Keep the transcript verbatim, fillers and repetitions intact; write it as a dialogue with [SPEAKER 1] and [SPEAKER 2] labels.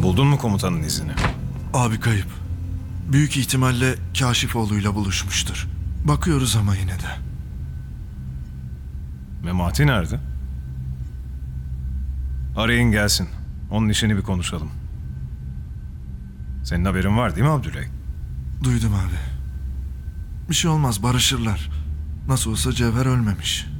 [SPEAKER 1] Buldun mu komutanın izini?
[SPEAKER 2] Abi kayıp. Büyük ihtimalle Kaşifoğlu'yla buluşmuştur. Bakıyoruz ama yine de.
[SPEAKER 1] Memati nerede? Arayın gelsin. Onun işini bir konuşalım. Senin haberin var değil mi Abdüley?
[SPEAKER 2] Duydum abi. Bir şey olmaz, barışırlar. Nasıl olsa Cevher ölmemiş.